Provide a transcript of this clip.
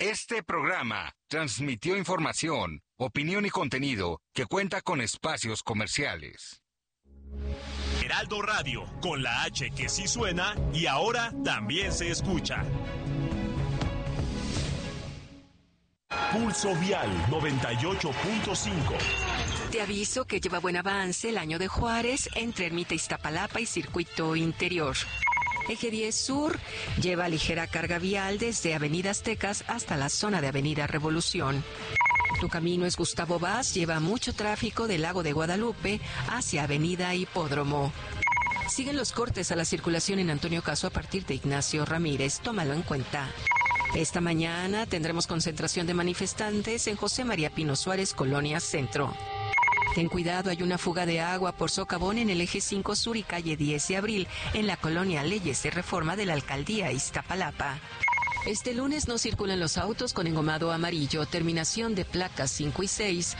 Este programa transmitió información, opinión y contenido que cuenta con espacios comerciales. Heraldo Radio, con la H que sí suena y ahora también se escucha. Pulso Vial 98.5. Te aviso que lleva buen avance el Año de Juárez entre Ermita Iztapalapa y Circuito Interior. Eje 10 Sur lleva ligera carga vial desde Avenida Aztecas hasta la zona de Avenida Revolución. Tu camino es Gustavo Vaz, lleva mucho tráfico del Lago de Guadalupe hacia Avenida Hipódromo. Siguen los cortes a la circulación en Antonio Caso a partir de Ignacio Ramírez, tómalo en cuenta. Esta mañana tendremos concentración de manifestantes en José María Pino Suárez, Colonia Centro. Ten cuidado, hay una fuga de agua por socavón en el eje 5 Sur y calle 10 de Abril, en la colonia Leyes de Reforma de la alcaldía Iztapalapa. Este lunes no circulan los autos con engomado amarillo, terminación de placas 5 y 6,